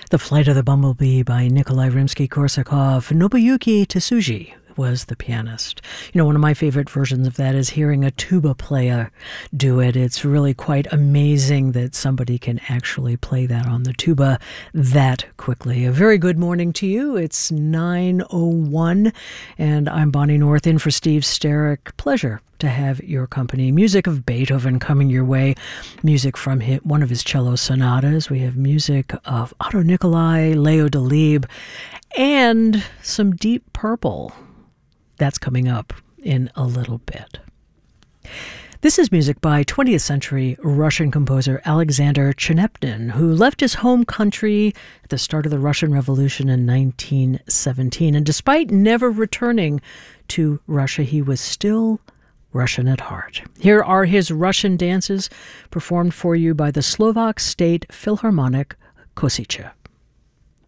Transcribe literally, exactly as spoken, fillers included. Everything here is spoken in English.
The Flight of the Bumblebee by Nikolai Rimsky-Korsakov. Nobuyuki Tsuji was the pianist. You know, one of my favorite versions of that is hearing a tuba player do it. It's really quite amazing that somebody can actually play that on the tuba that quickly. A very good morning to you. It's nine oh one, and I'm Bonnie North in for Steve Sterrick. Pleasure to have your company. Music of Beethoven coming your way. Music from his, one of his cello sonatas. We have music of Otto Nicolai, Leo Delibes, and some Deep Purple. That's coming up in a little bit. This is music by twentieth century Russian composer Alexander Chenepnin, who left his home country at the start of the Russian Revolution in nineteen seventeen. And despite never returning to Russia, he was still Russian at heart. Here are his Russian dances performed for you by the Slovak State Philharmonic Košice.